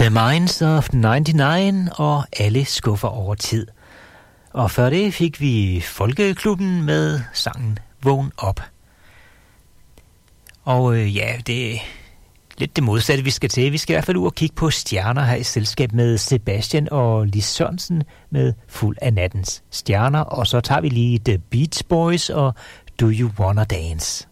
The Minds of 99 og Alle skuffer over tid. Og før det fik vi Folkeklubben med sangen Vågn op. Og det er lidt det modsatte, vi skal til. Vi skal i hvert fald ud og kigge på stjerner her i selskab med Sebastian og Lis Sørensen med Fuld af nattens stjerner. Og så tager vi lige The Beach Boys og Do You Wanna Dance.